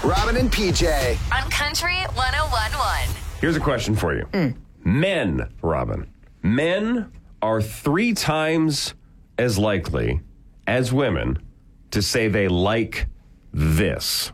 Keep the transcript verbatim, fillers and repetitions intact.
Robin and P J. On Country one oh one point one. Here's a question for you. Mm. Men, Robin, men are three times as likely as women to say they like this.